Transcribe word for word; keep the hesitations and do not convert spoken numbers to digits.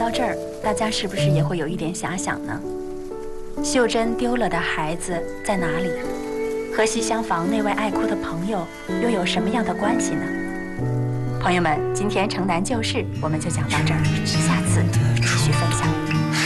到这儿，大家是不是也会有一点遐想呢？秀珍丢了的孩子在哪里？和西厢房那位爱哭的朋友又有什么样的关系呢？朋友们，今天城南旧事我们就讲到这儿，下次继续分享。